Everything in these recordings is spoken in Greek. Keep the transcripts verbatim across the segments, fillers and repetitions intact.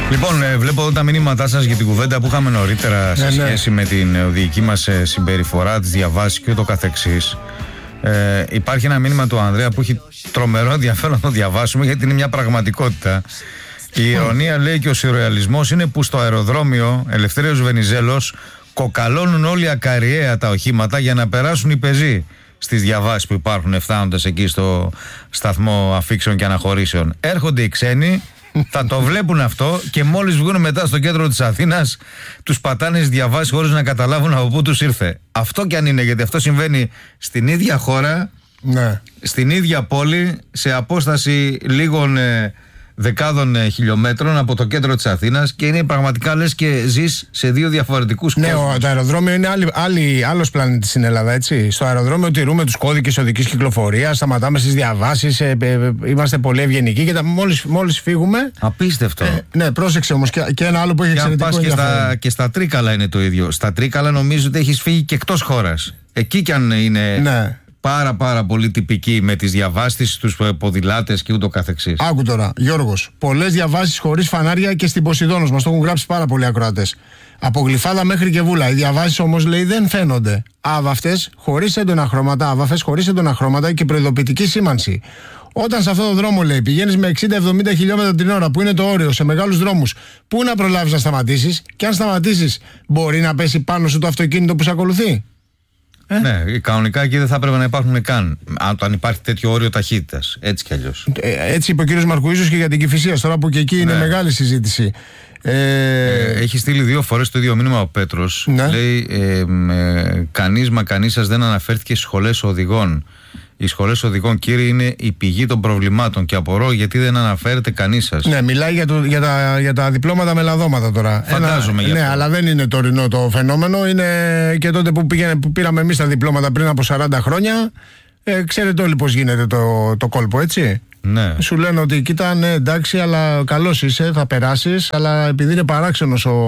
Λοιπόν, ε, βλέπω εδώ τα μηνύματά σας για την κουβέντα που είχαμε νωρίτερα σε ναι, σχέση ναι. με την οδηγική μας ε, συμπεριφορά, τις διαβάσεις και ούτω καθεξής. Ε, υπάρχει ένα μήνυμα του Ανδρέα που έχει τρομερό ενδιαφέρον να το διαβάσουμε, γιατί είναι μια πραγματικότητα. Η ειρωνία, λέει, και ο σουρεαλισμός είναι που στο αεροδρόμιο Ελευθέριος Βενιζέλος κοκαλώνουν όλοι ακαριέα τα οχήματα για να περάσουν οι πεζοί στις διαβάσεις που υπάρχουν φτάνοντας εκεί στο σταθμό αφήξεων και αναχωρήσεων. Έρχονται οι ξένοι, θα το βλέπουν αυτό και μόλις βγουν μετά στο κέντρο της Αθήνας τους πατάνε στις διαβάσεις χωρίς να καταλάβουν από πού τους ήρθε. Αυτό κι αν είναι, γιατί αυτό συμβαίνει στην ίδια χώρα, ναι. στην ίδια πόλη, σε απόσταση λίγων ε, δεκάδων ε, χιλιόμετρων από το κέντρο της Αθήνας, και είναι πραγματικά λες και ζεις σε δύο διαφορετικούς κόσμους. Ναι, το αεροδρόμιο είναι άλλη, άλλη, άλλος πλανήτης στην Ελλάδα, έτσι. Στο αεροδρόμιο τηρούμε τους κώδικες οδικής κυκλοφορίας, σταματάμε στις διαβάσεις, ε, ε, ε, είμαστε πολύ ευγενικοί και τα, μόλις, μόλις φύγουμε. Απίστευτο. Ε, ναι, πρόσεξε όμως και, και ένα άλλο που έχει εξαιρετικό ενδιαφέρον. Και, στα, και στα Τρίκαλα είναι το ίδιο. Στα Τρίκαλα νομίζω ότι έχεις φύγει και εκτός χώρας. Εκεί κι αν είναι. Ναι. Πάρα πάρα πολύ τυπική με τις διαβάσεις, τους ποδηλάτες και ούτω καθεξής. Άκου τώρα, Γιώργος. Πολλές διαβάσεις χωρίς φανάρια και στην Ποσειδώνος. Μας το έχουν γράψει πάρα πολλοί ακροατές. Από Γλυφάδα μέχρι και Βούλα. Οι διαβάσεις όμως, λέει, δεν φαίνονται. Άβαυτες, χωρίς έντονα χρώματα, άβαφες χωρίς έντονα χρώματα και προειδοποιητική σήμανση. Όταν σε αυτόν τον δρόμο, λέει, πηγαίνεις με εξήντα με εβδομήντα χιλιόμετρα την ώρα, που είναι το όριο σε μεγάλους δρόμους, πού να προλάβεις να σταματήσεις, και αν σταματήσεις, μπορεί να πέσει πάνω σου το αυτοκίνητο που σε ακολουθεί. Ε? Ναι, κανονικά εκεί δεν θα έπρεπε να υπάρχουν καν, αν υπάρχει τέτοιο όριο ταχύτητας. Έτσι κι αλλιώς. Ε, έτσι είπε ο κύριος Μαρκουίζος και για την Κηφισίας, τώρα που και εκεί είναι ναι. μεγάλη συζήτηση. Ε... Ε, έχει στείλει δύο φορές το ίδιο μήνυμα ο Πέτρος. Ναι. Λέει, ε, ε, κανείς μα κανείς σας δεν αναφέρθηκε στις σχολές οδηγών. Οι σχολές οδηγών, κύριε, είναι η πηγή των προβλημάτων και απορώ γιατί δεν αναφέρεται κανείς σας. Ναι, μιλάει για, το, για, τα, για τα διπλώματα με λαδώματα τώρα. Φαντάζομαι. Ένα, για ναι, αυτό. Αλλά δεν είναι τωρινό το φαινόμενο. Είναι και τότε που, πήγαινε, που πήραμε εμείς τα διπλώματα πριν από σαράντα χρόνια. Ε, ξέρετε όλοι πώς γίνεται το, το κόλπο, έτσι. Ναι. Σου λένε ότι κοίτα, ναι, εντάξει, αλλά καλός είσαι, θα περάσεις. Αλλά επειδή είναι παράξενος ο,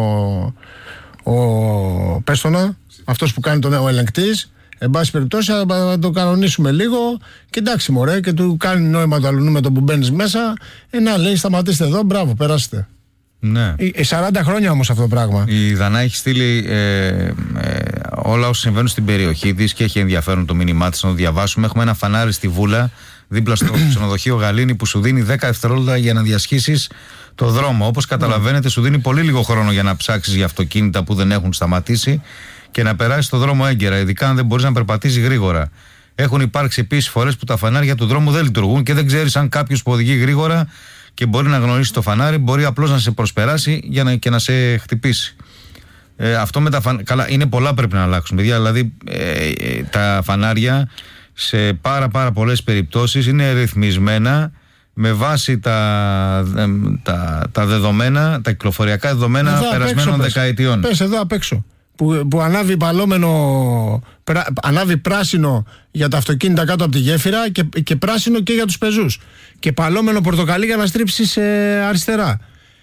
ο Πέστονα, αυτός που κάνει τον ο ελεγκτής. Εν πάση περιπτώσει, θα το κανονίσουμε λίγο. Και εντάξει, μωρέ, και του κάνει νόημα το αλλού με το που μπαίνει μέσα. Ε, να λέει, σταματήστε εδώ, μπράβο, περάστε. Ναι. Ε, σαράντα χρόνια όμως αυτό το πράγμα. Η Δανά έχει στείλει ε, ε, όλα όσα συμβαίνουν στην περιοχή της και έχει ενδιαφέρον το μήνυμά της να το διαβάσουμε. Έχουμε ένα φανάρι στη Βούλα, δίπλα στο ξενοδοχείο Γαλήνη, που σου δίνει δέκα δευτερόλεπτα για να διασχίσεις το δρόμο. Όπως καταλαβαίνετε, σου δίνει πολύ λίγο χρόνο για να ψάξεις για αυτοκίνητα που δεν έχουν σταματήσει και να περάσει το δρόμο έγκαιρα, ειδικά αν δεν μπορείς να περπατήσεις γρήγορα. Έχουν υπάρξει επίσης φορές που τα φανάρια του δρόμου δεν λειτουργούν και δεν ξέρεις αν κάποιος που οδηγεί γρήγορα και μπορεί να γνωρίσει το φανάρι, μπορεί απλώς να σε προσπεράσει για να, και να σε χτυπήσει. Ε, αυτό με τα φανάρια. Καλά, είναι πολλά πρέπει να αλλάξουν, παιδιά. Δηλαδή, ε, ε, τα φανάρια σε πάρα, πάρα πολλές περιπτώσεις είναι ρυθμισμένα με βάση τα, ε, τα, τα δεδομένα, τα κυκλοφοριακά δεδομένα εδώ περασμένων απ' έξω, δεκαετιών. Πες εδώ απ' έξω. Που, που ανάβει παλόμενο, πρά, ανάβει πράσινο για τα αυτοκίνητα κάτω από τη γέφυρα και, και πράσινο και για τους πεζούς. Και παλόμενο πορτοκαλί για να στρίψεις ε, αριστερά.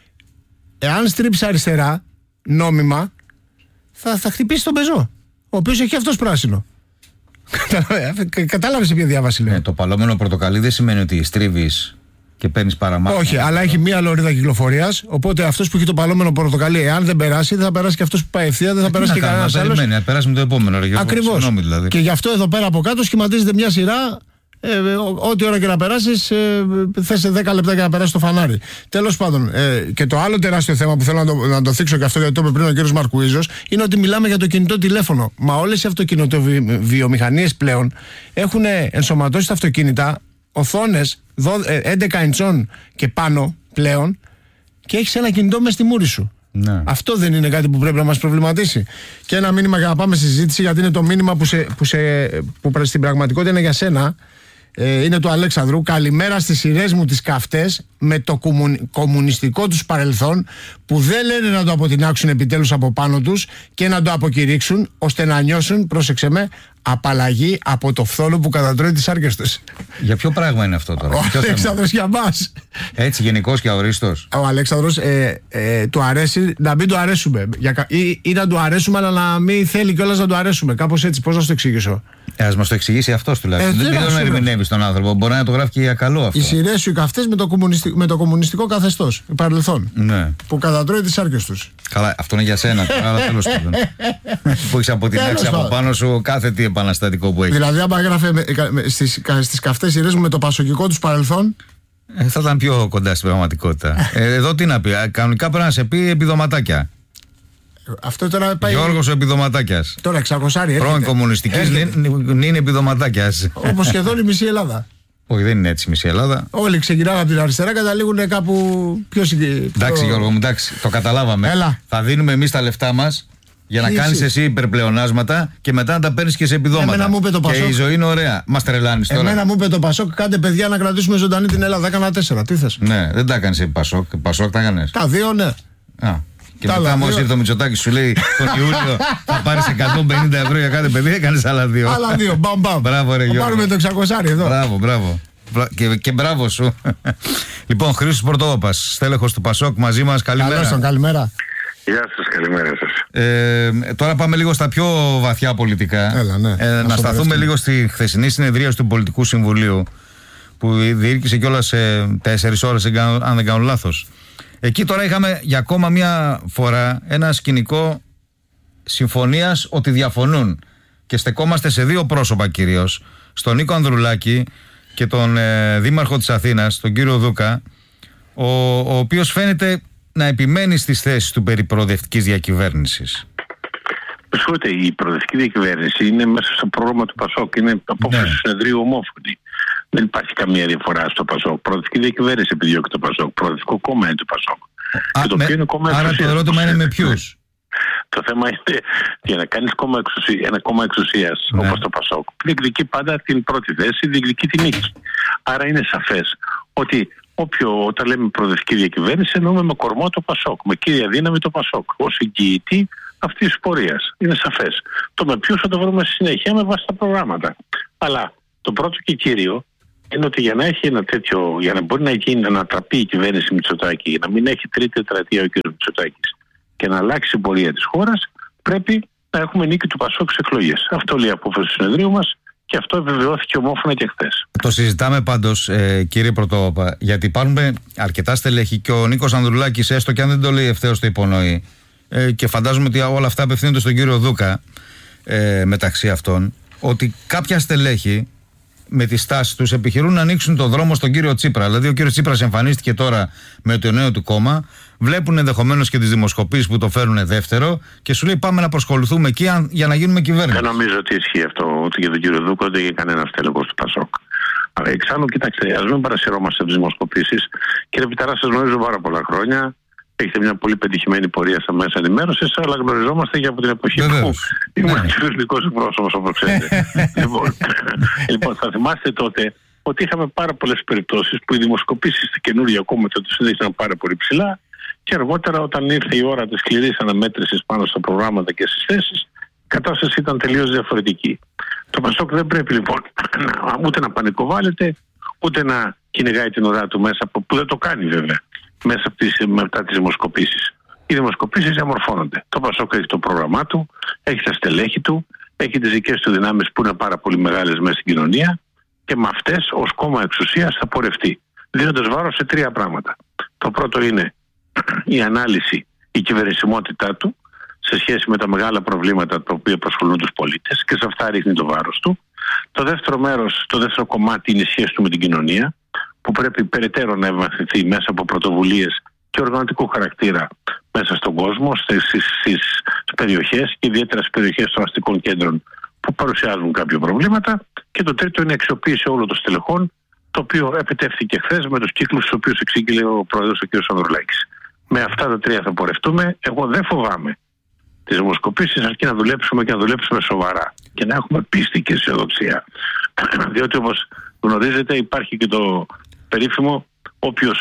Εάν στρίψεις αριστερά, νόμιμα, θα, θα χτυπήσει τον πεζό, ο οποίος έχει αυτός πράσινο. Κατάλαβες σε ποια διάβαση λέω. Ναι, το παλόμενο πορτοκαλί δεν σημαίνει ότι στρίβεις και παίρνεις παραμάχη. Όχι, αλλά έχει μία λωρίδα κυκλοφορίας. Οπότε αυτός που έχει το παλόμενο πορτοκαλί, εάν δεν περάσει, δεν θα περάσει και αυτός που πάει ευθεία, δεν θα περάσει και κανένας άλλος. Περιμένει, να περάσει με το επόμενο. Ακριβώς. Δηλαδή. Και γι' αυτό εδώ πέρα από κάτω σχηματίζεται μια σειρά. Ε, ό,τι ώρα και να περάσεις, ε, θες δέκα λεπτά για να περάσει το φανάρι. Τέλος πάντων, ε, και το άλλο τεράστιο θέμα που θέλω να το, να το θίξω και αυτό, γιατί το είπε πριν ο κύριος Μαρκουίζος, είναι ότι μιλάμε για το κινητό τηλέφωνο. Μα όλες οι αυτοκινητοβιομηχανίες πλέον έχουν ενσωματώσει τα αυτοκίνητα οθόνες έντεκα ιντσών και πάνω πλέον και έχεις ένα κινητό μες στη μούρη σου. Ναι. Αυτό δεν είναι κάτι που πρέπει να μας προβληματίσει? Και ένα μήνυμα για να πάμε στη συζήτηση, γιατί είναι το μήνυμα που, σε, που, σε, που στην πραγματικότητα είναι για σένα. Ε, είναι του Αλέξανδρου. Καλημέρα στις σειρές μου τις καυτές με το κομμουν, κομμουνιστικό τους παρελθόν, που δεν λένε να το αποτινάξουν επιτέλους από πάνω τους και να το αποκηρύξουν, ώστε να νιώσουν, πρόσεξε με, απαλλαγή από το φθόνο που κατατρώει τις άρκες τους. Για ποιο πράγμα είναι αυτό τώρα? Ο Αλέξανδρος για μας. Έτσι γενικός και αορίστος. Ο Αλέξανδρος ε, ε, του αρέσει να μην του αρέσουμε. Για, ή, ή να του αρέσουμε, αλλά να μην θέλει κιόλας να του αρέσουμε. Κάπως έτσι, πώς να σου το εξηγήσω. Ε, ας μας το εξηγήσει αυτός τουλάχιστον. Ε, δεν τον ερμηνεύει τον άνθρωπο. Μπορεί να το γράφει και για καλό αυτό. Οι σειρές σου οι καυτές με το, κομμουνιστικό, με το κομμουνιστικό καθεστώς. Παρελθόν. Ναι. Που κατατρώει τις άρκες τους. Καλά, αυτό είναι για σένα. Αλλά τέλος πάντων. Που έχεις αποτινάξει από πάνω σου κάθε τι επαναστατικό που έχει. Δηλαδή, άμα έγραφε στις, στις καυτές σειρές μου με το πασοκικό τους παρελθόν. Ε, θα ήταν πιο κοντά στην πραγματικότητα. ε, εδώ τι να πει. Κανονικά πρέπει να σε πει επιδοματάκια. Αυτό τώρα πάει. Γιώργος ο Επιδοματάκιας. Τώρα εξακόσια. Πρώην κομμουνιστικής νυν Επιδοματάκιας. Όπως σχεδόν η μισή Ελλάδα. Όχι, δεν είναι έτσι η μισή Ελλάδα. Όλοι ξεκινάνε από την αριστερά, καταλήγουν κάπου πιο συγκεκριμένα. Εντάξει, Γιώργο μου, εντάξει, το καταλάβαμε. Έλα. Θα δίνουμε εμείς τα λεφτά μας για να κάνεις εσύ υπερπλεονάσματα και μετά να τα παίρνεις και σε επιδόματα. Εμένα μου είπε το Πασόκ. Και η ζωή είναι ωραία. Μας τρελάνεις τώρα. Εμένα μου είπε το Πασόκ, κάντε παιδιά να κρατήσουμε ζωντανή την Ελλάδα. Έκανα τέσσερα. Τι θες? Ναι, δεν τα έκανες επί Πασόκ. Πασόκ τα έκανες. Τα δύο, ναι. Α. Και τα μετά, μόλις ήρθε ο Μητσοτάκης, σου λέει τον Ιούλιο θα πάρεις εκατόν πενήντα ευρώ για κάθε παιδί, έκανες άλλα δύο. Άλλα δύο, μπαμ μπαμ. Μπράβο, ρε Γιώργο. Πάρουμε το εξακόσια εδώ. Μπράβο, μπράβο. Και, και μπράβο σου. Λοιπόν, Χρήστος Πορτόπαπας, στέλεχος του Πασόκ, μαζί μας. Καλημέρα. Καλώς τον, καλημέρα. Γεια σας, καλημέρα σας. Ε, τώρα πάμε λίγο στα πιο βαθιά πολιτικά. Έλα, ναι. ε, να σταθούμε λίγο στη χθεσινή συνεδρίαση του Πολιτικού Συμβουλίου, που διήρκησε κιόλας σε τέσσερις ώρες, αν δεν κάνω λάθος. Εκεί τώρα είχαμε για ακόμα μια φορά ένα σκηνικό συμφωνίας ότι διαφωνούν. Και στεκόμαστε σε δύο πρόσωπα κυρίως. Στον Νίκο Ανδρουλάκη και τον ε, Δήμαρχο της Αθήνας, τον κύριο Δούκα, ο, ο οποίος φαίνεται να επιμένει στις θέσεις του περί προοδευτικής διακυβέρνησης. Συγχωρείτε, η προοδευτική διακυβέρνηση είναι μέσα στο πρόγραμμα του Πασόκ. Είναι απόφαση του συνεδρίου ομόφωνη. Δεν υπάρχει καμία διαφορά στο Πασόκ. Προοδευτική διακυβέρνηση επιδιώκει το Πασόκ. Προοδευτικό κόμμα είναι το Πασόκ. Α, και το με, οποίο είναι κόμμα άρα εξουσίας. το ερώτημα είναι με ποιους. Το θέμα είναι για να κάνεις κόμμα εξουσία, ένα κόμμα εξουσίας, ναι, όπως το Πασόκ, διεκδικεί πάντα την πρώτη θέση, διεκδικεί την νίκη. Άρα είναι σαφές ότι όποιο, όταν λέμε προοδευτική διακυβέρνηση, εννοούμε με κορμό το Πασόκ, με κύρια δύναμη το Πασόκ, ως εγγυητή αυτής της πορείας. Είναι σαφές. Το με ποιους θα το βρούμε στη συνέχεια με βάση τα προγράμματα. Αλλά το πρώτο και κύριο είναι ότι για να έχει ένα τέτοιο, για να μπορεί να γίνει, να ανατραπεί η κυβέρνηση Μητσοτάκη, για να μην έχει τρίτη τετραετία ο κ. Μητσοτάκης και να αλλάξει η πορεία της χώρας, πρέπει να έχουμε νίκη του Πασόκ στις εκλογές. Αυτό λέει η απόφαση του συνεδρίου μας και αυτό επιβεβαιώθηκε ομόφωνα και χθες. Το συζητάμε πάντως, ε, κύριε Πρωτόπαπα, γιατί υπάρχουν αρκετά στελέχη και ο Νίκος Ανδρουλάκης, έστω και αν δεν το λέει ευθέως, το υπονοεί. Ε, και φαντάζομαι ότι όλα αυτά απευθύνονται στον κύριο Δούκα, ε, μεταξύ αυτών, ότι κάποια στελέχη με τη στάση τους επιχειρούν να ανοίξουν το δρόμο στον κύριο Τσίπρα. Δηλαδή, ο κύριος Τσίπρας εμφανίστηκε τώρα με το νέο του κόμμα, βλέπουν ενδεχομένως και τις δημοσκοπήσεις που το φέρουν δεύτερο και σου λέει πάμε να προσκοληθούμε εκεί για να γίνουμε κυβέρνηση. Δεν νομίζω ότι ισχύει αυτό ούτε για τον κύριο Δούκα ούτε για κανένα στέλεχος του Πασόκ. Αλλά εξάλλου, κοιτάξτε, ας μην παρασυρώμαστε από τις δημοσκοπήσεις. Κύριε Πιταρά, σας γνωρίζω πάρα πολλά χρόνια. Έχετε μια πολύ πετυχημένη πορεία στα μέσα ενημέρωσης, αλλά γνωριζόμαστε και από την εποχή Βεβαίως. που ήμουν κυβερνητικός εκπρόσωπος, όπως ξέρετε. λοιπόν, λοιπόν, θα θυμάστε τότε ότι είχαμε πάρα πολλές περιπτώσεις που οι δημοσκοπήσεις στα καινούργια κόμματα τους ήταν πάρα πολύ ψηλά και αργότερα, όταν ήρθε η ώρα της σκληρής αναμέτρησης πάνω στα προγράμματα και στις θέσεις, η κατάσταση ήταν τελείως διαφορετική. Το Πασόκ δεν πρέπει λοιπόν ούτε να πανικοβάλλεται, ούτε να κυνηγάει την ουρά του μέσα από, που δεν το κάνει βέβαια, μέσα από τις, μετά τις δημοσκοπήσεις. Οι δημοσκοπήσεις διαμορφώνονται. Το Πασόκ έχει το πρόγραμμά του, έχει τα στελέχη του, έχει τις δικές του δυνάμεις που είναι πάρα πολύ μεγάλες μέσα στην κοινωνία και με αυτές ως κόμμα εξουσίας θα πορευτεί. Δίνοντας βάρος σε τρία πράγματα. Το πρώτο είναι η ανάλυση, η κυβερνησιμότητά του σε σχέση με τα μεγάλα προβλήματα τα οποία προσφυλούν τους πολίτες και σε αυτά ρίχνει το βάρος του. Το δεύτερο μέρος, το δεύτερο κομμάτι είναι η σχέση του με την κοινωνία, που πρέπει περαιτέρω να ευαθυνθεί μέσα από πρωτοβουλίες και οργανωτικού χαρακτήρα μέσα στον κόσμο, στις, στις περιοχές και ιδιαίτερα στις περιοχές των αστικών κέντρων που παρουσιάζουν κάποια προβλήματα. Και το τρίτο είναι η αξιοποίηση όλων των στελεχών, το οποίο επιτεύχθηκε χθες με τους κύκλους στους οποίους εξήγηλε ο πρόεδρος ο κ. Ανδρουλάκης. Με αυτά τα τρία θα πορευτούμε. Εγώ δεν φοβάμαι τις δημοσκοπήσεις, αρκεί να δουλέψουμε και να δουλέψουμε σοβαρά και να έχουμε πίστη και αισιοδοξία. Διότι όπως γνωρίζετε υπάρχει και το περίφημο όποιος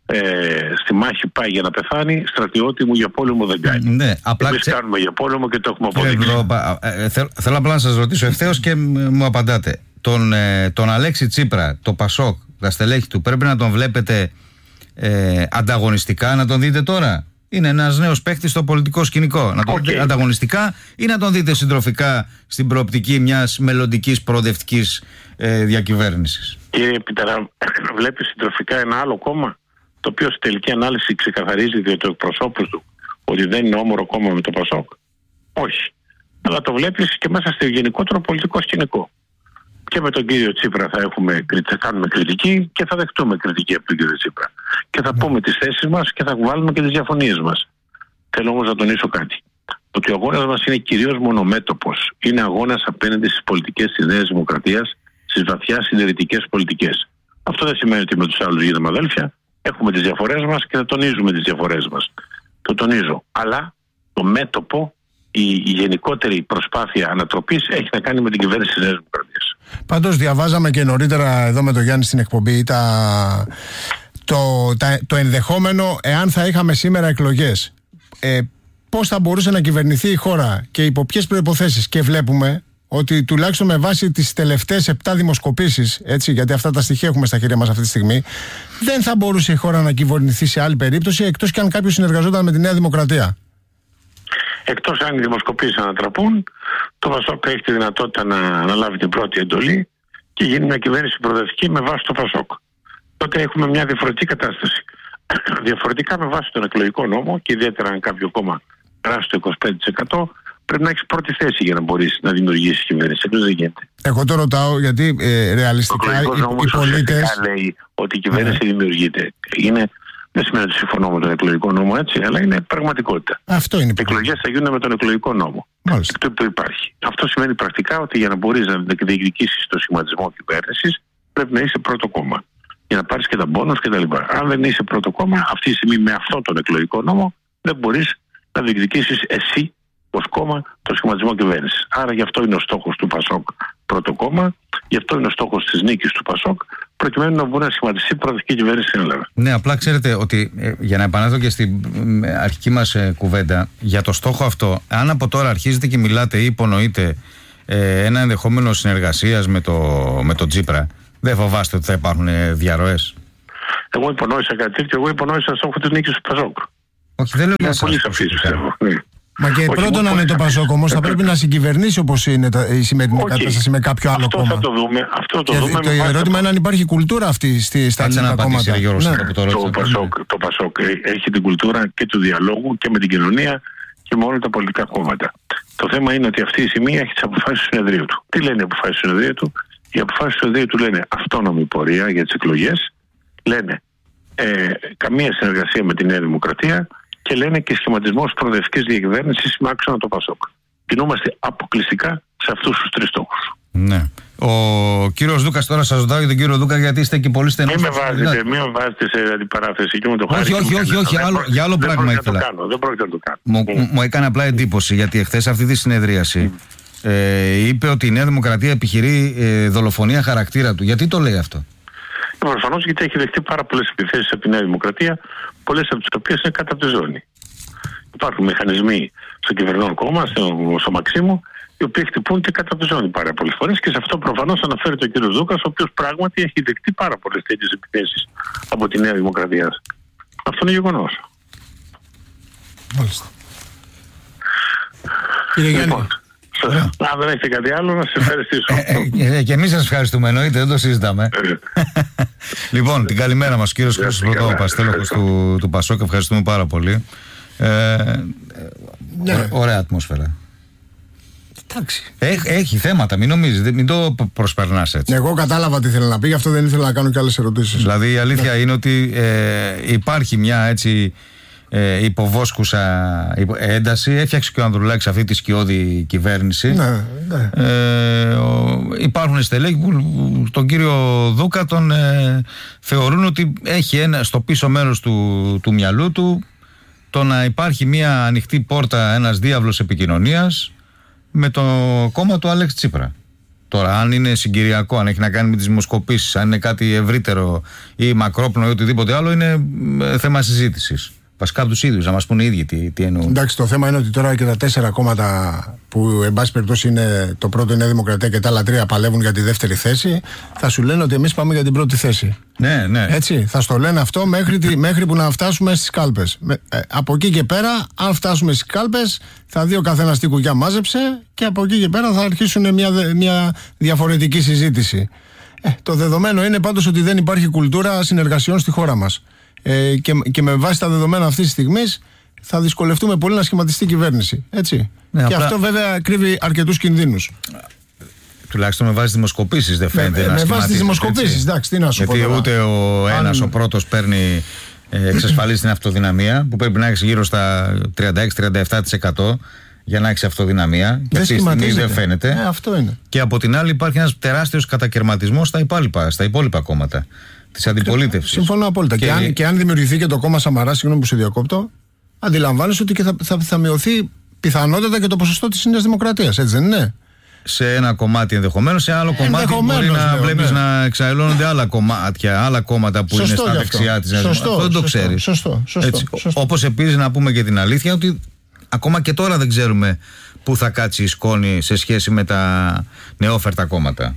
ε, στη μάχη πάει για να πεθάνει, στρατιώτη μου για πόλεμο δεν κάνει. Ναι, απλά Εμείς ξε... κάνουμε για πόλεμο και το έχουμε αποδείξει. Ε, ε, θέλ, θέλω απλά να σας ρωτήσω ευθέως και μου απαντάτε. Τον, ε, τον Αλέξη Τσίπρα, το Πασόκ, τα στελέχη του, πρέπει να τον βλέπετε ε, ανταγωνιστικά, να τον δείτε τώρα, Είναι ένας νέος παίκτης στο πολιτικό σκηνικό. Να τον okay. δείτε ανταγωνιστικά ή να τον δείτε συντροφικά στην προοπτική μιας μελλοντικής προοδευτικής ε, διακυβέρνησης? Κύριε Πιταρά, βλέπει συντροφικά ένα άλλο κόμμα, το οποίο στη τελική ανάλυση ξεκαθαρίζει διότι το εκπροσώπους του ότι δεν είναι όμορο κόμμα με το Πασόκ? Όχι. Αλλά το βλέπεις και μέσα στο γενικότερο πολιτικό σκηνικό. Και με τον κύριο Τσίπρα θα, έχουμε, θα κάνουμε κριτική και θα δεχτούμε κριτική από τον κύριο Τσίπρα. Και θα πούμε τις θέσεις μας και θα βάλουμε και τις διαφωνίες μας. Θέλω όμως να τονίσω κάτι. Ότι ο αγώνας μας είναι κυρίως μονομέτωπος. Είναι αγώνας απέναντι στις πολιτικές της Νέας Δημοκρατίας, στις βαθιά συντηρητικές πολιτικές. Αυτό δεν σημαίνει ότι με τους άλλους γίναμε αδέλφια. Έχουμε τις διαφορές μας και θα τονίζουμε τις διαφορές μας. Το τονίζω. Αλλά το μέτωπο, η, η γενικότερη προσπάθεια ανατροπής έχει να κάνει με την κυβέρνηση της Νέας Δημοκρατίας. Πάντως διαβάζαμε και νωρίτερα εδώ με τον Γιάννη στην εκπομπή τα, το, τα, το ενδεχόμενο εάν θα είχαμε σήμερα εκλογές. Ε, πώς θα μπορούσε να κυβερνηθεί η χώρα και υπό ποιες προϋποθέσεις. Και βλέπουμε ότι τουλάχιστον με βάση τις τελευταίες επτά δημοσκοπήσεις, έτσι, γιατί αυτά τα στοιχεία έχουμε στα χέρια μας αυτή τη στιγμή, δεν θα μπορούσε η χώρα να κυβερνηθεί σε άλλη περίπτωση εκτός και αν κάποιος συνεργαζόταν με τη Νέα Δημοκρατία. Εκτός αν οι δημοσκοπήσεις ανατραπούν, το Πασόκ έχει τη δυνατότητα να αναλάβει την πρώτη εντολή και γίνει μια κυβέρνηση προοδευτική με βάση το Πασόκ. Τότε έχουμε μια διαφορετική κατάσταση. Διαφορετικά με βάση τον εκλογικό νόμο και ιδιαίτερα αν κάποιο κόμμα περάσει το είκοσι πέντε τοις εκατό, πρέπει να έχει πρώτη θέση για να μπορείς να δημιουργήσει κυβέρνηση. Εκτός δεν γίνεται. Εγώ το ρωτάω γιατί ε, ρεαλιστικά οι, οι πολίτες. Λέει ότι η κυβέρνηση yeah. δημιουργείται. Είναι, δεν σημαίνει ότι συμφωνώ με τον εκλογικό νόμο, έτσι, αλλά είναι πραγματικότητα. Αυτό είναι. Οι εκλογές θα γίνουν με τον εκλογικό νόμο. Μάλιστα. Το υπάρχει. Αυτό σημαίνει πρακτικά ότι για να μπορείς να διεκδικήσεις το σχηματισμό κυβέρνησης πρέπει να είσαι πρώτο κόμμα. Για να πάρεις και τα μπόνους κτλ. Αν δεν είσαι πρώτο κόμμα, αυτή τη στιγμή με αυτόν τον εκλογικό νόμο δεν μπορείς να διεκδικήσεις εσύ ως κόμμα το σχηματισμό κυβέρνησης. Άρα γι' αυτό είναι ο στόχος του Πασόκ πρώτο κόμμα, γι' αυτό είναι ο στόχος της νίκης του Πασόκ, προκειμένου να μπορεί να σχηματιστεί προοδευτική κυβέρνηση στην Ελλάδα. Ναι, απλά ξέρετε ότι ε, για να επανέλθω και στην ε, αρχική μας ε, κουβέντα, για το στόχο αυτό, αν από τώρα αρχίζετε και μιλάτε ή υπονοείτε ε, ένα ενδεχόμενο συνεργασίας με το, με το Τσίπρα, δεν φοβάστε ότι θα υπάρχουν ε, διαρροές? Εγώ υπονόησα κάτι τέτοιο, εγώ υπονόησα στόχο της νίκης του Πασόκ. Όχι, δεν λέω για πολύ σαφής, πιστεύω. Μα και πρώτον, αν είναι το Πασόκ, όμως θα πρέπει να συγκυβερνήσει όπως είναι η σημερινή okay. κατάσταση με κάποιο άλλο αυτό κόμμα. Θα το δούμε, αυτό θα το και δούμε. Το ερώτημα είναι αν υπάρχει κουλτούρα αυτή στη, στα ελληνικά κόμματα. Ναι. Το, το, Πασόκ, το Πασόκ έχει την κουλτούρα και του διαλόγου και με την κοινωνία και με όλα τα πολιτικά κόμματα. Το θέμα είναι ότι αυτή η στιγμή έχει τις αποφάσεις του συνεδρίου του. Τι λένε οι αποφάσεις του συνεδρίου του? Οι αποφάσεις του συνεδρίου του λένε αυτόνομη πορεία για τις εκλογές, λένε ε, καμία συνεργασία με τη Νέα Δημοκρατία και λένε και σχηματισμός προοδευτικής διακυβέρνησης με άξονα το Πασόκ. Κινούμαστε αποκλειστικά σε αυτούς τους τρεις στόχους. Ναι. Ο κύριος Δούκας, τώρα σας ρωτάω για τον κύριο Δούκα, γιατί είστε και πολύ στενός. Μην με βάζετε, μην με βάζετε σε αντιπαράθεση και με το χάρη. Όχι, όχι, όχι, όχι, άλλο, για άλλο πράγμα ήθελα. Δεν πρόκειται να το κάνω. Μου, mm. μου έκανε απλά εντύπωση γιατί εχθές αυτή τη συνεδρίαση mm. ε, είπε ότι η Νέα Δημοκρατία επιχειρεί ε, δολοφονία χαρακτήρα του. Γιατί το λέει αυτό? Προφανώς γιατί έχει δεχτεί πάρα πολλές επιθέσεις από τη Νέα Δημοκρατία, πολλές από τις οποίες είναι κάτω από τη ζώνη. Υπάρχουν μηχανισμοί στο κυβερνών κόμμα, στο, στο Μαξίμου, οι οποίοι χτυπούν και κάτω από τη ζώνη πάρα πολλές φορές και σε αυτό προφανώς αναφέρεται ο κ. Δούκας, ο οποίος πράγματι έχει δεχτεί πάρα πολλές τέτοιες επιθέσεις από τη Νέα Δημοκρατία. Αυτό είναι γεγονός. Μάλιστα. Κύριε Γιάννη. Αν δεν έχετε κάτι άλλο, να σας ευχαριστήσω. Ε, ε, και εμείς σας ευχαριστούμε, εννοείται, δεν το συζητάμε. Λοιπόν, την καλημέρα μας, κύριος Χρήστος Πρωτόπας, τέλοχος του, του Πασόκ, ευχαριστούμε πάρα πολύ. Ε, ναι. Ωραία ατμόσφαιρα. Εντάξει. Έχει, έχει θέματα, μην νομίζεις, μην το προσπερνάς έτσι. Εγώ κατάλαβα τι ήθελα να πει, γι' αυτό δεν ήθελα να κάνω και άλλες ερωτήσεις. Δηλαδή η αλήθεια ναι. είναι ότι ε, υπάρχει μια έτσι ε, υποβόσκουσα ένταση. Έφτιαξε και ο Ανδρουλάκης αυτή τη σκιώδη κυβέρνηση. Ναι, ναι. Ε, ο, υπάρχουν στελέχη που τον κύριο Δούκα τον ε, θεωρούν ότι έχει ένα, στο πίσω μέρος του, του μυαλού του το να υπάρχει μια ανοιχτή πόρτα, ένας διάβλος επικοινωνίας με το κόμμα του Αλέξη Τσίπρα. Τώρα, αν είναι συγκυριακό, αν έχει να κάνει με τις δημοσκοπήσεις, αν είναι κάτι ευρύτερο ή μακρόπνο ή οτιδήποτε άλλο, είναι θέμα συζήτησης. Βασικά από τους ίδιους, να μας πούνε οι ίδιοι τι, τι εννοούν. Εντάξει, το θέμα είναι ότι τώρα και τα τέσσερα κόμματα που εν πάση περιπτώσει είναι το πρώτο είναι Δημοκρατία και τα άλλα τρία παλεύουν για τη δεύτερη θέση, θα σου λένε ότι εμείς πάμε για την πρώτη θέση. Ναι, ναι. Έτσι, θα στο λένε αυτό μέχρι, μέχρι που να φτάσουμε στις κάλπες. Ε, από εκεί και πέρα, αν φτάσουμε στις κάλπες, θα δει ο καθένας τι κουκιά μάζεψε και από εκεί και πέρα θα αρχίσουν μια, μια διαφορετική συζήτηση. Ε, το δεδομένο είναι πάντως ότι δεν υπάρχει κουλτούρα συνεργασιών στη χώρα μας. Ε, και, και με βάση τα δεδομένα αυτής της στιγμής θα δυσκολευτούμε πολύ να σχηματιστεί κυβέρνηση. Έτσι. Ναι, και απλά... αυτό βέβαια κρύβει αρκετούς κινδύνους. Τουλάχιστον με βάση τις δημοσκοπήσεις δεν φαίνεται με, να με βάση τις δημοσκοπήσεις, εντάξει, τι να σου πω. Γιατί τώρα. ούτε ο ένας, Αν... ο πρώτος παίρνει, ε, εξασφαλίζει την αυτοδυναμία, που πρέπει να έχει γύρω στα τριάντα έξι με τριάντα επτά τοις εκατό για να έχει αυτοδυναμία. Και αυτή τη στιγμή δεν φαίνεται. Ε, αυτό είναι. Και από την άλλη υπάρχει ένας τεράστιος κατακαιρματισμός στα υπόλοιπα, στα υπόλοιπα κόμματα της αντιπολίτευσης. Συμφωνώ απόλυτα. Και, και, αν, και αν δημιουργηθεί και το κόμμα Σαμαρά, συγγνώμη που σε διακόπτω, αντιλαμβάνεσαι ότι και θα, θα, θα μειωθεί πιθανότατα και το ποσοστό της Νέας Δημοκρατίας, έτσι δεν είναι? Σε ένα κομμάτι ενδεχομένως, σε άλλο κομμάτι μπορεί να βλέπεις ναι. να εξαελώνονται άλλα κομμάτια, άλλα κόμματα που σωστό είναι στα δεξιά της Νέας Δημοκρατίας. Αυτό δεν το ξέρεις. Σωστό, σωστό, σωστό. Όπως επίσης να πούμε και την αλήθεια ότι ακόμα και τώρα δεν ξέρουμε πού θα κάτσει η σκόνη σε σχέση με τα νεόφερτα κόμματα.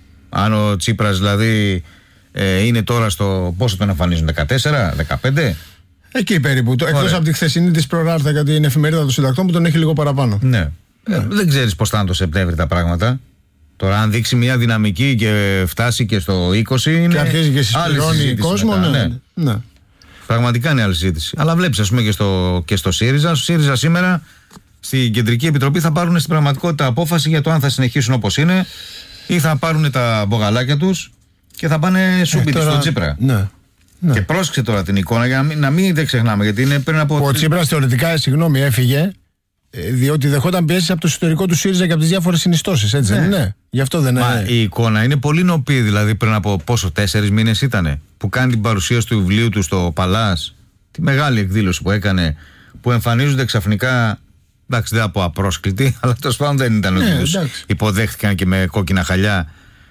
Αν ο Τσίπρας δηλαδή ε, είναι τώρα στο πόσο τον εμφανίζουν, δεκατέσσερα, δεκαπέντε. Εκεί περίπου. Εκτός από τη χθεσινή της Προράρτα για την εφημερίδα των συντακτών που τον έχει λίγο παραπάνω. Ναι. Ε, δεν ξέρεις πώς θα είναι το Σεπτέμβρη τα πράγματα. Τώρα, αν δείξει μια δυναμική και φτάσει και στο είκοσι, είναι. Και αρχίζει και συσπηρώνει κόσμο, ναι, ναι. ναι. Πραγματικά είναι άλλη συζήτηση. Αλλά βλέπεις, ας πούμε, και στο, και στο ΣΥΡΙΖΑ. Στο ΣΥΡΙΖΑ σήμερα, στην Κεντρική Επιτροπή, θα πάρουν στην πραγματικότητα απόφαση για το αν θα συνεχίσουν όπως είναι ή θα πάρουν τα μπογαλάκια τους και θα πάνε σούπιτι ε, στο Τσίπρα. Ναι. Ναι. Και πρόσεξε τώρα την εικόνα για να μην, να μην δεν ξεχνάμε, γιατί είναι πριν από. Ο Τσίπρας θεωρητικά, συγγνώμη, έφυγε. Διότι δεχόταν πιέσεις από το εσωτερικό του ΣΥΡΙΖΑ και από τις διάφορες συνιστώσεις, έτσι ναι. δεν είναι? Γι' αυτό δεν Μα είναι. Η εικόνα είναι πολύ νοπή, δηλαδή πριν από πόσο, τέσσερις μήνες ήτανε, που κάνει την παρουσίαση του βιβλίου του στο Παλάς, τη μεγάλη εκδήλωση που έκανε, που εμφανίζονται ξαφνικά. Εντάξει, δεν από απρόσκλητοι, αλλά τέλος πάντων δεν ήταν ότι τους υποδέχτηκαν και με κόκκινα χαλιά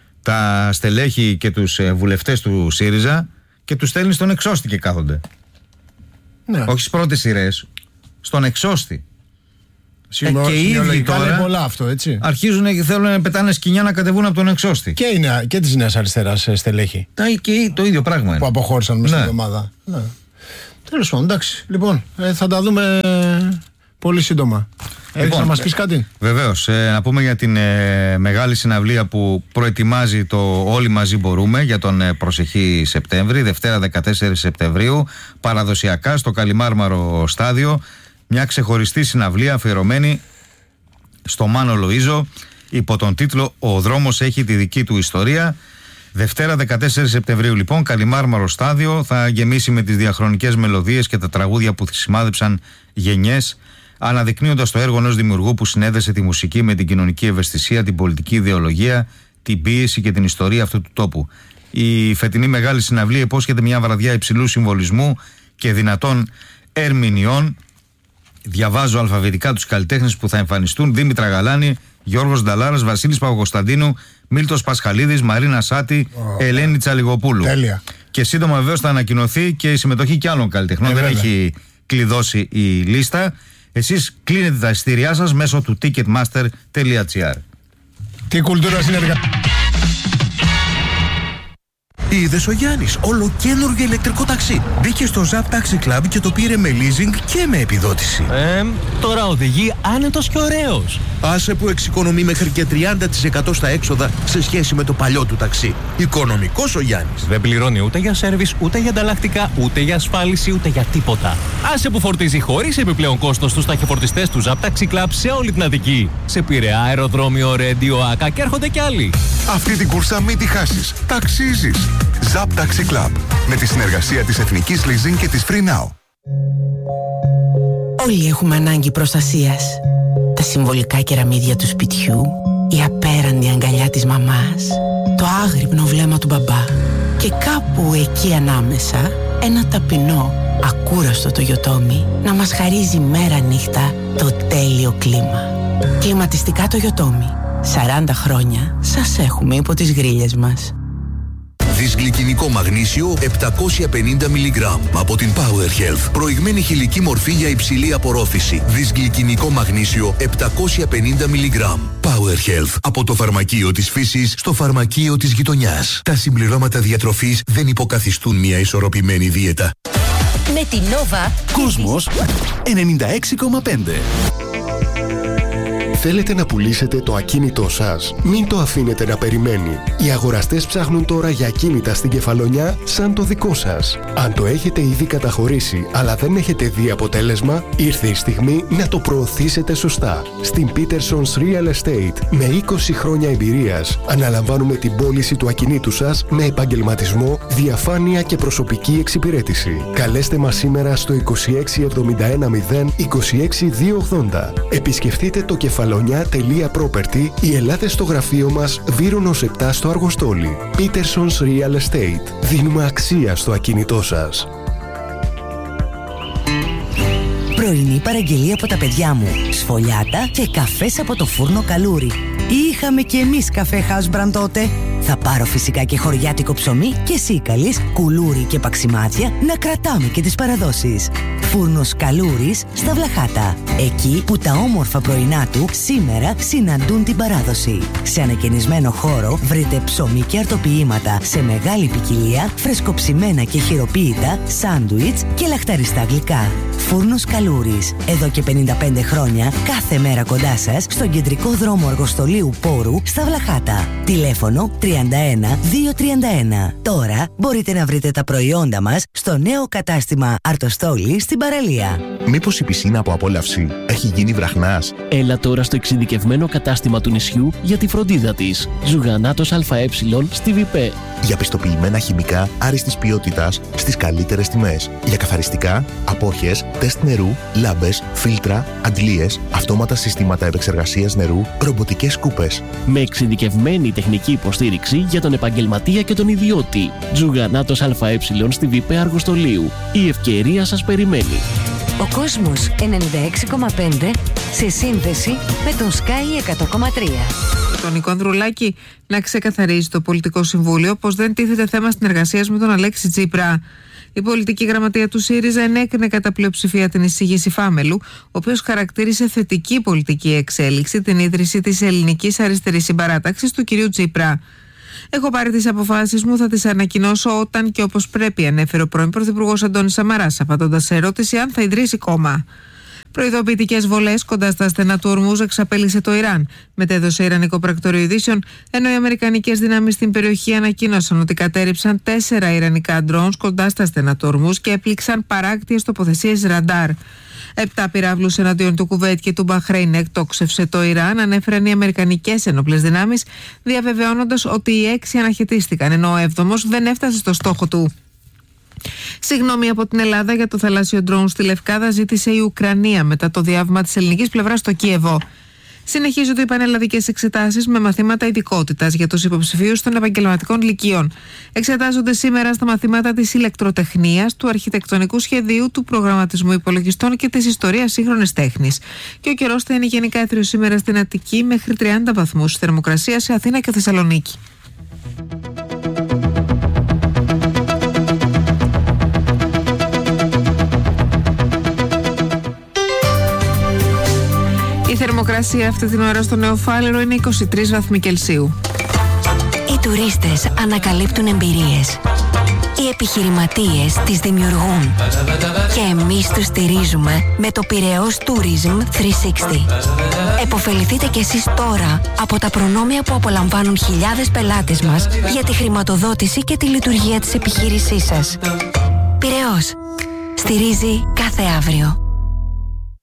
τα στελέχη και τους βουλευτές του ΣΥΡΙΖΑ και τους στέλνει στον εξώστη και κάθονται. Ναι. Όχι στις πρώτες σειρές, στον εξώστη. Συμμο... Ε, και οι ίδιοι τώρα πολλά αυτό, έτσι. Αρχίζουν και θέλουν να πετάνε σκοινιά να κατεβούν από τον εξώστη. Και, είναι, και της Νέας Αριστεράς στελέχη. Τα, και το ίδιο πράγμα είναι. Που αποχώρησαν μέσα ναι. στην εβδομάδα. Ναι. Τέλος πάντων, εντάξει. Λοιπόν, ε, θα τα δούμε πολύ σύντομα. Έχεις λοιπόν, να μας πεις κάτι? Βεβαίως, ε, να πούμε για την ε, μεγάλη συναυλία που προετοιμάζει το Όλοι Μαζί Μπορούμε για τον ε, προσεχή Σεπτέμβρη, Δευτέρα δεκατέσσερις Σεπτεμβρίου, παραδοσιακά στο Καλιμάρμαρο Στάδιο. Μια ξεχωριστή συναυλία αφιερωμένη στο Μάνο Λοΐζο υπό τον τίτλο «Ο δρόμος έχει τη δική του ιστορία». Δευτέρα δεκατέσσερις Σεπτεμβρίου λοιπόν, Καλιμάρμαρο Στάδιο, θα γεμίσει με τις διαχρονικές μελωδίες και τα τραγούδια που σημάδεψαν γενιές, αναδεικνύοντας το έργο ενός δημιουργού που συνέδεσε τη μουσική με την κοινωνική ευαισθησία, την πολιτική ιδεολογία, την ποίηση και την ιστορία αυτού του τόπου. Η φετινή μεγάλη συναυλία υπόσχεται μια βραδιά υψηλού συμβολισμού και δυνατών ερμηνειών. Διαβάζω αλφαβητικά τους καλλιτέχνες που θα εμφανιστούν: Δήμητρα Γαλάνη, Γιώργος Νταλάρας, Βασίλης Παπακοσταντίνου, Μίλτος Πασχαλίδης, Μαρίνα Σάτη, oh, Ελένη Τσαλιγοπούλου. Τέλεια. Και σύντομα βεβαίως θα ανακοινωθεί και η συμμετοχή και άλλων καλλιτεχνών. Ε, Δεν βέβαια. έχει κλειδώσει η λίστα. Εσείς κλείνετε τα εισιτήριά σας μέσω του ticketmaster τελεία gr. Τι κουλτούρα συνεργασία. Είδες ο Γιάννης, ολοκαίνουργιο ηλεκτρικό ταξί. Μπήκε στο Zap Taxi Club και το πήρε με leasing και με επιδότηση. Ε, τώρα οδηγεί άνετος και ωραίος. Άσε που εξοικονομεί μέχρι και τριάντα τοις εκατό στα έξοδα σε σχέση με το παλιό του ταξί. Οικονομικός ο Γιάννης. Δεν πληρώνει ούτε για σέρβις, ούτε για ανταλλακτικά, ούτε για ασφάλιση, ούτε για τίποτα. Άσε που φορτίζει χωρίς επιπλέον κόστος στους ταχυφορτιστές του Zap Taxi Club σε όλη την Αττική. Σε Πειραιά, αεροδρόμιο, Ρέντιο, Άκα και έρχονται κι άλλοι. Αυτή την κούρσα μην τη χάσεις. Ταξίζεις. Zap Taxi Club, με τη συνεργασία της Εθνικής Leasing και της Free Now. Όλοι έχουμε ανάγκη προστασίας. Τα συμβολικά κεραμίδια του σπιτιού, η απέραντη αγκαλιά της μαμάς, το άγρυπνο βλέμμα του μπαμπά και κάπου εκεί ανάμεσα ένα ταπεινό, ακούραστο το Toyotomi να μας χαρίζει μέρα νύχτα το τέλειο κλίμα. Κλιματιστικά το Toyotomi. σαράντα χρόνια σας έχουμε υπό τις γρίλες μας. Δυσγλυκινικό μαγνήσιο επτακόσια πενήντα μιλιγκράμμ από την Power Health. Προηγμένη χηλική μορφή για υψηλή απορρόφηση. Δυσγλυκινικό μαγνήσιο επτακόσια πενήντα μιλιγκράμμ. Power Health. Από το φαρμακείο της φύσης στο φαρμακείο της γειτονιάς. Τα συμπληρώματα διατροφής δεν υποκαθιστούν μια ισορροπημένη δίαιτα. Με την Nova Κόσμος ενενήντα έξι κόμμα πέντε. Θέλετε να πουλήσετε το ακίνητό σας? Μην το αφήνετε να περιμένει. Οι αγοραστές ψάχνουν τώρα για ακίνητα στην Κεφαλονιά σαν το δικό σας. Αν το έχετε ήδη καταχωρήσει αλλά δεν έχετε δει αποτέλεσμα, ήρθε η στιγμή να το προωθήσετε σωστά. Στην Peterson's Real Estate, με είκοσι χρόνια εμπειρίας, αναλαμβάνουμε την πώληση του ακινήτου σας με επαγγελματισμό, διαφάνεια και προσωπική εξυπηρέτηση. Καλέστε μας σήμερα στο είκοσι έξι εβδομήντα ένα μηδέν είκοσι έξι διακόσια ογδόντα. Επισκεφτείτε το κεφαλονιά.property ή ελάτε στο γραφείο μας Βύρονος επτά στο Αργοστόλι. Peterson's Real Estate. Δίνουμε αξία στο ακίνητό σας. Πρωινή παραγγελία από τα παιδιά μου. Σφολιάτα και καφές από το φούρνο Καλούρι. Είχαμε και εμείς καφέ Housebrand τότε. Θα πάρω φυσικά και χωριάτικο ψωμί και σίκαλης, κουλούρι και παξιμάδια να κρατάμε και τις παραδόσεις. Φούρνος Καλούρης στα Βλαχάτα. Εκεί που τα όμορφα πρωινά του σήμερα συναντούν την παράδοση. Σε ανακαινισμένο χώρο βρείτε ψωμί και αρτοποιήματα σε μεγάλη ποικιλία, φρεσκοψημένα και χειροποίητα, σάντουιτς και λαχταριστά γλυκά. Φούρνος Καλούρης. Εδώ και πενήντα πέντε χρόνια, κάθε μέρα κοντά σας, στον κεντρικό δρόμο Αργοστολίου Πόρου στα Βλαχάτα. Τηλέφωνο τριάντα ένα διακόσια τριάντα ένα. Τώρα μπορείτε να βρείτε τα προϊόντα μας στο νέο κατάστημα Αρτοστόλη στην παραλία. Μήπως η πισίνα από απόλαυση έχει γίνει βραχνάς? Έλα τώρα στο εξειδικευμένο κατάστημα του νησιού για τη φροντίδα της. Ζουγανάτος ΑΕ στη Βιπέ. Για πιστοποιημένα χημικά άριστης ποιότητας στις καλύτερες τιμές. Για καθαριστικά, απόχες, τεστ νερού, λάμπες, φίλτρα, αντλίες, αυτόματα συστήματα επεξεργασίας νερού, ρομποτικές σκούπες. Με εξειδικευμένη τεχνική υποστήριξη για τον επαγγελματία και τον ιδιώτη. Ζουγανάτος ΑΕ στη Βιπέ Αργοστολίου. Η ευκαιρία σας περιμένει. Ο Κόσμος ενενήντα έξι κόμμα πέντε σε σύνδεση με τον Sky εκατό κόμμα τρία. Τον Νικό Ανδρουλάκη να ξεκαθαρίζει το Πολιτικό Συμβούλιο πως δεν τίθεται θέμα συνεργασίας με τον Αλέξη Τσίπρα. Η πολιτική γραμματεία του ΣΥΡΙΖΑ ενέκρινε κατά πλειοψηφία την εισήγηση Φάμελου, ο οποίος χαρακτήρισε θετική πολιτική εξέλιξη την ίδρυση της Ελληνικής Αριστερής Συμπαράταξης του κυρίου Τσίπρα. Έχω πάρει τις αποφάσεις μου, θα τις ανακοινώσω όταν και όπως πρέπει, ανέφερε ο πρώην Πρωθυπουργός Αντώνης Σαμαράς, απαντώντας σε ερώτηση αν θα ιδρύσει κόμμα. Προειδοποιητικές βολές κοντά στα στενά του Ορμούζ εξαπέλυσε το Ιράν. Μετέδωσε Ιρανικό πρακτορείο ειδήσεων, ενώ οι αμερικανικές δυνάμεις στην περιοχή ανακοίνωσαν ότι κατέρριψαν τέσσερα ιρανικά ντρόουν κοντά στα στενά του Ορμούζ και έπληξαν παράκτιες τοποθεσίες ραντάρ. Επτά πυράβλους εναντίον του Κουβέιτ και του Μπαχρέιν εκτόξευσε το Ιράν, ανέφεραν οι αμερικανικές ενόπλες δυνάμεις, διαβεβαιώνοντας ότι οι έξι αναχαιτίστηκαν, ενώ ο έβδομος δεν έφτασε στο στόχο του. Συγγνώμη από την Ελλάδα για το θαλάσσιο ντρόουν στη Λευκάδα ζήτησε η Ουκρανία μετά το διάβημα της ελληνικής πλευράς στο Κίεβο. Συνεχίζονται οι πανελλαδικές εξετάσεις με μαθήματα ειδικότητας για τους υποψηφίους των επαγγελματικών λυκείων. Εξετάζονται σήμερα στα μαθήματα της ηλεκτροτεχνίας, του αρχιτεκτονικού σχεδίου, του προγραμματισμού υπολογιστών και της ιστορίας σύγχρονης τέχνης. Και ο καιρός θα είναι γενικά έθριος σήμερα στην Αττική, μέχρι τριάντα βαθμούς θερμοκρασία σε Αθήνα και Θεσσαλονίκη. Η θερμοκρασία αυτή την ώρα στο Νεοφάλαιρο είναι είκοσι τρεις βαθμοί Κελσίου. Οι τουρίστες ανακαλύπτουν εμπειρίες. Οι επιχειρηματίες τις δημιουργούν. Και εμείς τους στηρίζουμε με το Πειραιώς Tourism τριακόσια εξήντα. Εποφεληθείτε κι εσείς τώρα από τα προνόμια που απολαμβάνουν χιλιάδες πελάτες μας για τη χρηματοδότηση και τη λειτουργία της επιχείρησής σας. Πειραιώς. Στηρίζει κάθε αύριο.